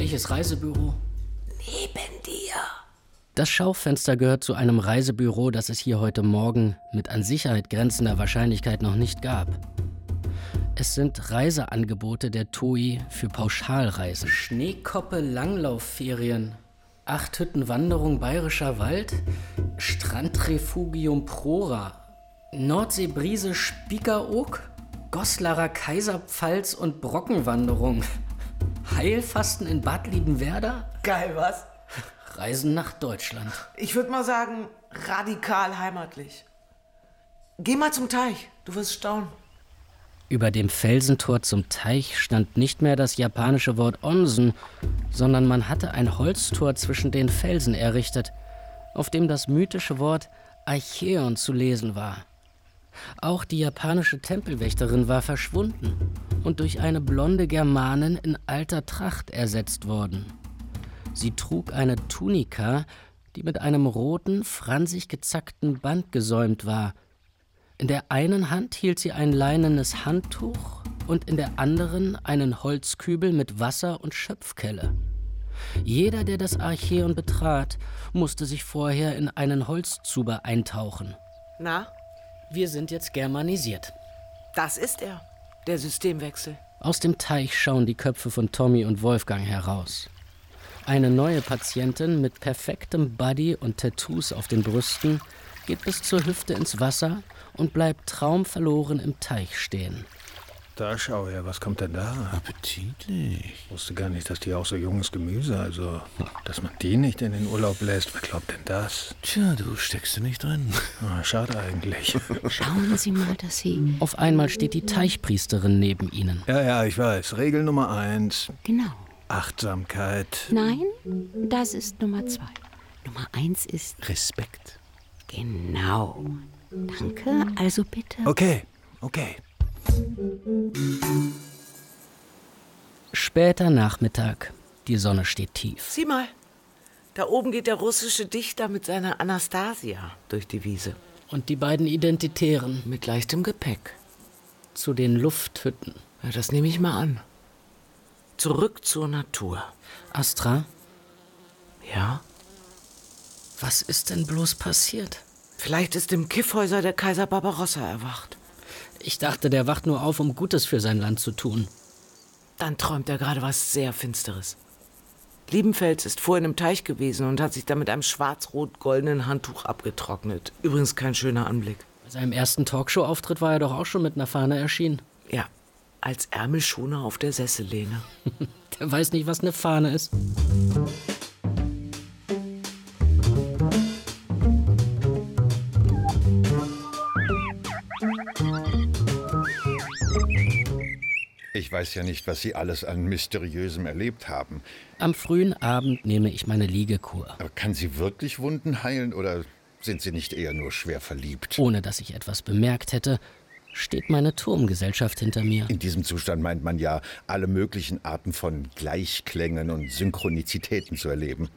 Welches Reisebüro? Neben dir. Das Schaufenster gehört zu einem Reisebüro, das es hier heute Morgen mit an Sicherheit grenzender Wahrscheinlichkeit noch nicht gab. Es sind Reiseangebote der TUI für Pauschalreisen. Schneekoppe Langlaufferien, 8-Hütten-Wanderung Bayerischer Wald, Strandrefugium Prora, Nordseebrise Spiekeroog, Goslarer Kaiserpfalz und Brockenwanderung, Heilfasten in Bad Liebenwerda. Geil, was? Reisen nach Deutschland. Ich würde mal sagen, radikal heimatlich. Geh mal zum Teich, du wirst staunen. Über dem Felsentor zum Teich stand nicht mehr das japanische Wort Onsen, sondern man hatte ein Holztor zwischen den Felsen errichtet, auf dem das mythische Wort Archeon zu lesen war. Auch die japanische Tempelwächterin war verschwunden und durch eine blonde Germanin in alter Tracht ersetzt worden. Sie trug eine Tunika, die mit einem roten, fransig gezackten Band gesäumt war. In der einen Hand hielt sie ein leinenes Handtuch und in der anderen einen Holzkübel mit Wasser und Schöpfkelle. Jeder, der das Archeon betrat, musste sich vorher in einen Holzzuber eintauchen. Na? Wir sind jetzt germanisiert. Das ist er, der Systemwechsel. Aus dem Teich schauen die Köpfe von Tommy und Wolfgang heraus. Eine neue Patientin mit perfektem Body und Tattoos auf den Brüsten geht bis zur Hüfte ins Wasser und bleibt traumverloren im Teich stehen. Da schau her, was kommt denn da? Appetitlich. Ich wusste gar nicht, dass die auch so junges Gemüse, also, dass man die nicht in den Urlaub lässt. Wer glaubt denn das? Tja, du steckst du nicht drin. Schade eigentlich. Schauen Sie mal, dass Sie... Auf einmal steht die Teichpriesterin neben ihnen. Ja, ich weiß. Regel Nummer 1. Genau. Achtsamkeit. Nein, das ist Nummer 2. Nummer 1 ist... Respekt. Genau. Danke, also bitte... Okay. Später Nachmittag. Die Sonne steht tief. Sieh mal, da oben geht der russische Dichter mit seiner Anastasia durch die Wiese. Und die beiden Identitären Mit leichtem Gepäck. zu den Lufthütten. Ja, das nehme ich mal an. Zurück zur Natur. Astra, Ja? was ist denn bloß passiert? Vielleicht ist im Kiffhäuser der Kaiser Barbarossa erwacht. Ich dachte, der wacht nur auf, um Gutes für sein Land zu tun. Dann träumt er gerade was sehr Finsteres. Liebenfels ist vorhin im Teich gewesen und hat sich da mit einem schwarz-rot-goldenen Handtuch abgetrocknet. Übrigens kein schöner Anblick. Bei seinem ersten Talkshow-Auftritt war er doch auch schon mit einer Fahne erschienen. Ja, als Ärmelschoner auf der Sessellehne. Der weiß nicht, was eine Fahne ist. Ich weiß ja nicht, was Sie alles an Mysteriösem erlebt haben. Am frühen Abend nehme ich meine Liegekur, Aber kann sie wirklich Wunden heilen oder sind Sie nicht eher nur schwer verliebt? ohne dass ich etwas bemerkt hätte, steht meine Turmgesellschaft hinter mir. In diesem Zustand meint man ja, alle möglichen Arten von Gleichklängen und Synchronizitäten zu erleben.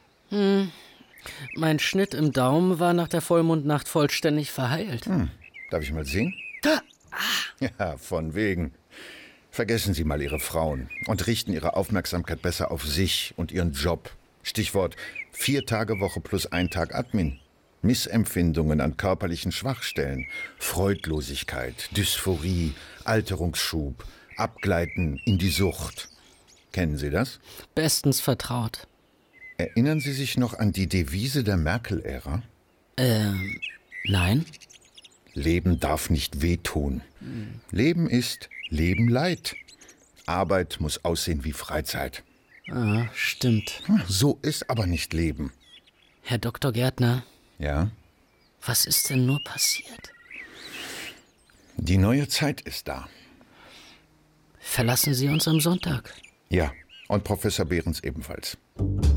Mein Schnitt im Daumen war nach der Vollmondnacht vollständig verheilt. Darf ich mal sehen? Ja, von wegen. Vergessen Sie mal Ihre Frauen und richten Ihre Aufmerksamkeit besser auf sich und Ihren Job. Stichwort 4-Tage-Woche plus 1 Tag Admin. Missempfindungen an körperlichen Schwachstellen, Freudlosigkeit, Dysphorie, Alterungsschub, Abgleiten in die Sucht. Kennen Sie das? Bestens vertraut. Erinnern Sie sich noch an die Devise der Merkel-Ära? Nein? Leben darf nicht wehtun. Leben ist Leben Leid. Arbeit muss aussehen wie Freizeit. Ah, stimmt. So ist aber nicht Leben. Herr Dr. Gärtner, Ja? was ist denn nur passiert? Die neue Zeit ist da. Verlassen Sie uns am Sonntag. Ja, und Professor Behrens ebenfalls.